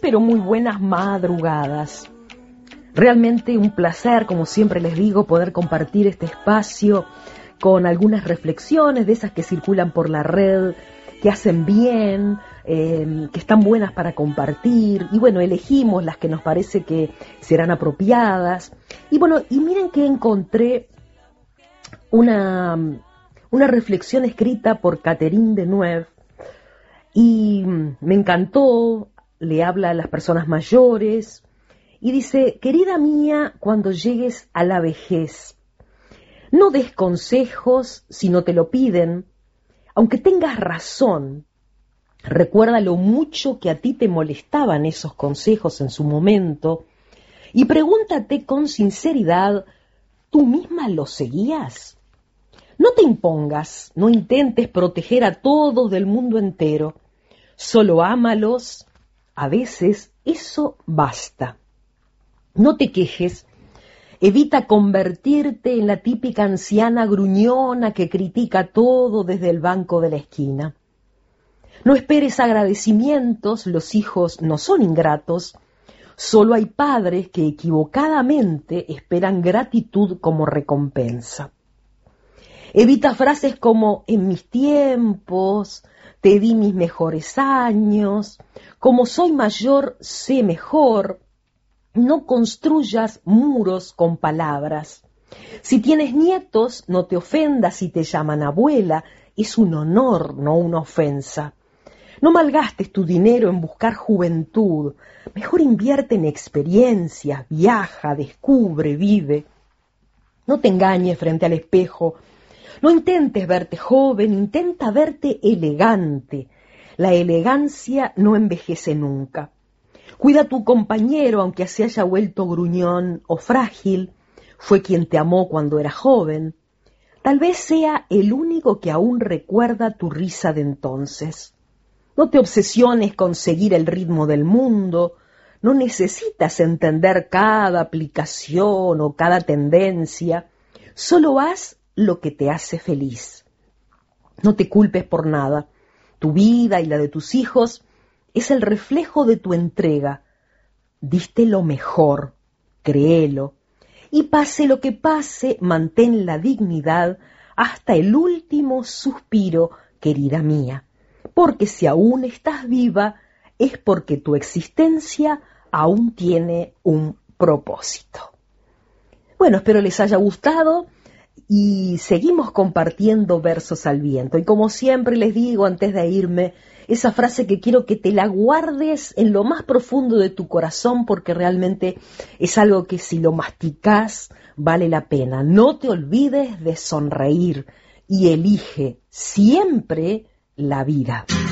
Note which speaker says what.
Speaker 1: pero muy buenas madrugadas. Realmente un placer, como siempre les digo, poder compartir este espacio con algunas reflexiones de esas que circulan por la red, que hacen bien, que están buenas para compartir. Y bueno, elegimos las que nos parece que serán apropiadas. Y bueno, y miren que encontré una reflexión escrita por Catherine Deneuve y me encantó. Le habla a las personas mayores y dice: querida mía, cuando llegues a la vejez, no des consejos si no te lo piden, aunque tengas razón. Recuerda lo mucho que a ti te molestaban esos consejos en su momento y pregúntate con sinceridad, ¿tú misma los seguías? No te impongas, no intentes proteger a todos del mundo entero, solo ámalos. A veces eso basta. No te quejes, evita convertirte en la típica anciana gruñona que critica todo desde el banco de la esquina. No esperes agradecimientos, los hijos no son ingratos, solo hay padres que equivocadamente esperan gratitud como recompensa. Evita frases como en mis tiempos, te di mis mejores años, como soy mayor, sé mejor. No construyas muros con palabras. Si tienes nietos, no te ofendas si te llaman abuela, es un honor, no una ofensa. No malgastes tu dinero en buscar juventud, mejor invierte en experiencias, viaja, descubre, vive. No te engañes frente al espejo. No intentes verte joven, intenta verte elegante. La elegancia no envejece nunca. Cuida a tu compañero, aunque se haya vuelto gruñón o frágil. Fue quien te amó cuando era joven. Tal vez sea el único que aún recuerda tu risa de entonces. No te obsesiones con seguir el ritmo del mundo. No necesitas entender cada aplicación o cada tendencia. Solo haz lo que te hace feliz. No te culpes por nada. Tu vida y la de tus hijos es el reflejo de tu entrega. Diste lo mejor, créelo. Y pase lo que pase, mantén la dignidad hasta el último suspiro, querida mía. Porque si aún estás viva, es porque tu existencia aún tiene un propósito. Bueno, espero les haya gustado. Y seguimos compartiendo versos al viento. Y como siempre les digo antes de irme, esa frase que quiero que te la guardes en lo más profundo de tu corazón, porque realmente es algo que si lo masticás vale la pena. No te olvides de sonreír y elige siempre la vida.